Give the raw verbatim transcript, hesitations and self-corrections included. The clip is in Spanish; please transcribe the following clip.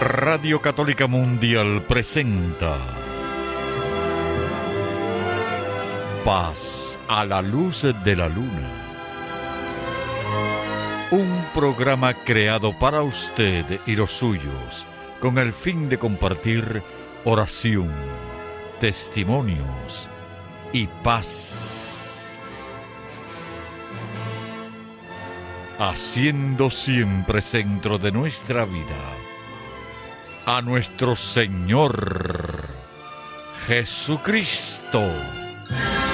Radio Católica Mundial presenta Paz a la luz de la luna. Un programa creado para usted y los suyos con el fin de compartir oración, testimonios y paz. Haciendo siempre centro de nuestra vida a nuestro Señor Jesucristo.